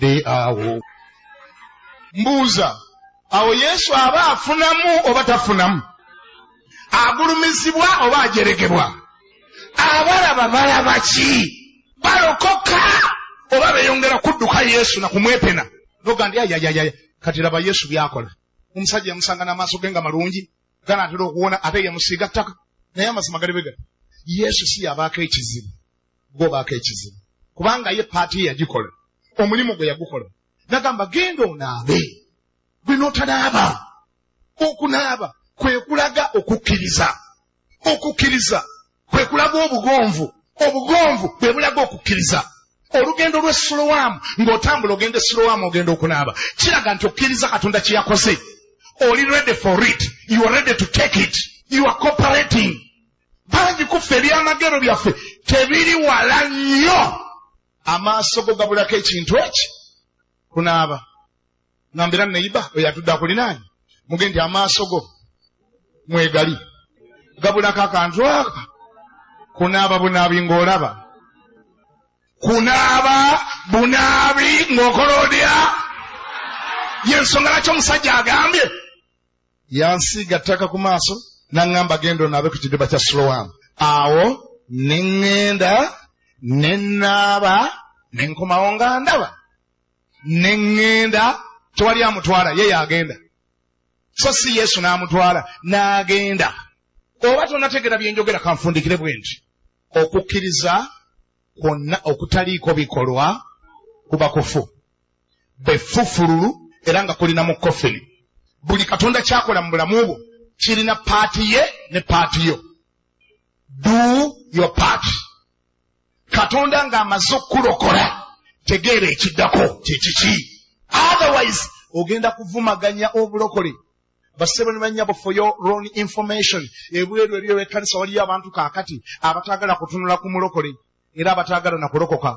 awo. Mbuuza, awo Yesu aba afunamu oba tafunamu? Agulumizibwa oba ajerekebwa? Abalaba balaba ki? Balokoka oba beyongera kudduka Yesu na kumwepena? Noga ndi ayayaya kati laba Yesu byakola. Omusajja yamusanga n'amaaso ge nga malungi gana atera okuwona ate yamusiiga ttaka naye amazima gali bwe gali. Yesu si yabaako ekizibu, gobaako ekizibu kubanga ye paati ye yagikola, omulimu gwe yagukola. Nagamba genda onaabe, gwe n'otanaaba. Okunaaba kwe kulaga okukkiriza, okukkiriza kwe kulaga obugonvu, obugonvu bwe bulaga okukkiriza. Olugendo lw'e Silowamu ng'otambula ogenda e Silowamu ogenda okunaaba kiraga nti okkiriza Katonda kye yakoze. Oli ready for it, you are ready to take it, you are cooperating. Bangi kuffe ebyamagero byaffe tebiri wala nnyo, amaaso go gabulako ekintu eki kunaaba. Ngambira neiba oyo atudde akulinaanye mugendi amaaso go mwegali gabulako akantu aka. Kunaaba bunaabi ng'olaba, kunaaba bunaabi ng'okola odya. Yensonga laki omusajja agambye yansiiga ttaka ku maaso n'aŋŋamba genda onaabe ku kidiba kya Silowamu. Awo ne ŋŋenda ne nnaaba ne nkomawo nga ndaba, ne ŋŋenda. Tewali amutwala, ye yagenda, so si Yesu n'amutwala, n'agenda. Oba tonategera bye njogera kanfundikire bwe nti okukkiriza kwonna okutaliiko bikolwa kuba kufu, befufululu era nga kulinamu kofini. Buli Katonda kyakola mu bulamu bwo kirina paati ye ne paati yo. Do your part. Katonda ng'amaze okulokola tegeera ekiddako kiki. Otherwise ogenda kuvumaganya obulokole. Basebo ne bannyabo for your own information, ebweru eriyo ekkanisa waliyo abantu kaakati abatagala kutunula ku mulokole era abatagala na kulokoka.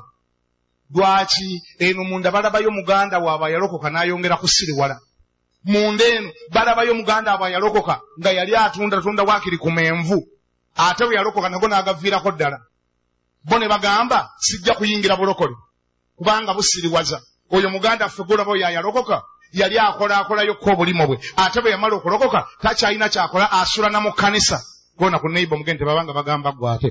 Lwaki? Eno munda balabayo muganda waabwe yalokoka n'ayongera kusiriwala. Munda eno balabayo muganda waabwe yalokoka nga yali atunda waakiri ku menvu, ate bwe yalokoka nago n'agaviirako ddala. Bo ne bagamba sijja kuyingira bulokole kubanga busiriwaza. Oyo muganda ffe golaba oyo ayalokoka yali akolayo obulimo bwe, ate bwe yamala okulokoka takyalina kyakola, asula na mu kkanisa. Gona ku neiba mugende babanga bagamba gwate.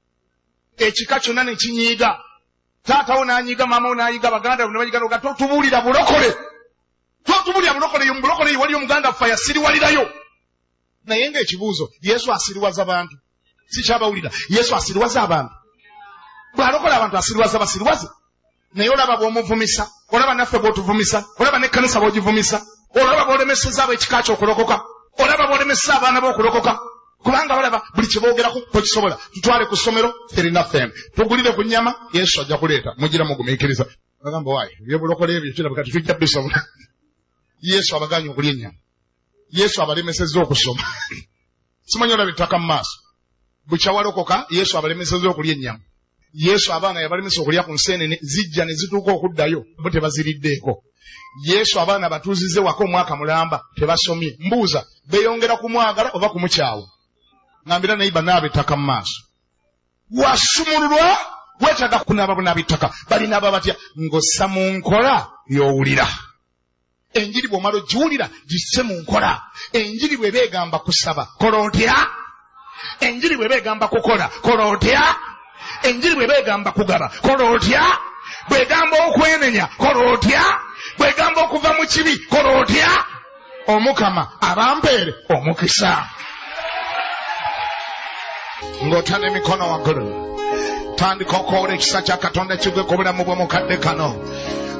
Ekika kyonna ne kinyiiga. Taatawo n'anyiiga, maamawo n'ayiga, baganda ne banyiga nga totubuulira bulokole. Totubuulira bulokole, yo mulokole yo waliyo muganda ffe yasiriwalirayo. Naye ng'ekibuuzo, Yesu asiriwaza abantu? Si kyabawulira. Yesu asiriwaza abantu? Bw'alokola abantu asiriwaza basiriwaze? Naye olaba bw'omuvumisa, olaba naffe bw'otuvumisa, olaba n'ekkanisa bw'ogivumisa, olaba bw'olemeseza ab'ekika ky'okulokoka, olaba bw'olemeseza abaana b'okulokoka. Kubanga balaba buli kye boogerako tokisobola. Tutwale ku ssomero terina ffemme, tugulire ku nnyama, Yesu ajja kuleeta, mugira mugumiikiriza. Bagamba waayi ebyobulokole ebyo kirabika tetujja bisobola. Yesu abaganye okulya ennyama, Yesu abalemesezza okusoma. Simanyi olaba ettaka mu maaso, bukyawalokoka Yesu abalemesezza okulya ennyama. Yesu abaana yabalemesa okulya ku nseenene, zijja ne zituuka okuddayo bo tebaziriddeeko. Yesu abaana batuuzize waka omwaka mulamba tebasomye. Mbuuza, beeyongera kumwagala oba kumukyawa? Ngambira neiba naaba ettaka mu maaso. Wasumululwa weetaga kunaaba bunaaba ettaka. Balinaaba batya? Ng'ossa mu nkola y'owulira. Enjiri bw'omala ogiwulira gisse mu nkola. Enjiri bw'eba egamba kusaba, kola otya? Enjiri bw'eba egamba kukola, kola otya? Enjiri bw'eba egamba kugaba, kola otya? Bw'egamba okwenenya, kola otya? Bw'egamba okuva mu kibi, kola otya? Omukama abampeere omukisa. Ng'otana emikono waggulu, tandika okoola ekisa kya Katonda kigwe ku bulamu bw'omukadde kano.